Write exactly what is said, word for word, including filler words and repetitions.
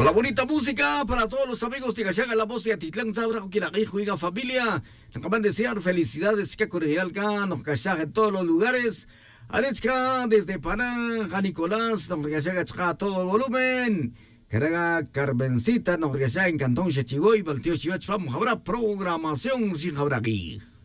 Con la bonita música para todos los amigos de Gallaga, la voz de Atitlán, Zabra, que la hijo familia. Nos acaban de desear felicidades, que Correalca, nos Gallaga en todos los lugares. Arezca desde Pará, Nicolás, nos Gallaga a todo el volumen. Caraga Carmencita, nos Gallaga en Cantón Chechigoy, Baltío Chivach, vamos, habrá programación sin habrá aquí.